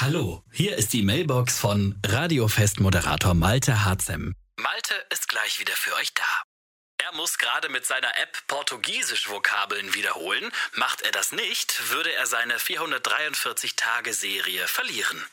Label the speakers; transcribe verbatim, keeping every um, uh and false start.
Speaker 1: Hallo, hier ist die Mailbox von Radiofest-Moderator Malte Harzem. Malte ist gleich wieder für euch da. Er muss gerade mit seiner App Portugiesisch-Vokabeln wiederholen. Macht er das nicht, würde er seine vierhundertdreiundvierzig Tage Serie verlieren.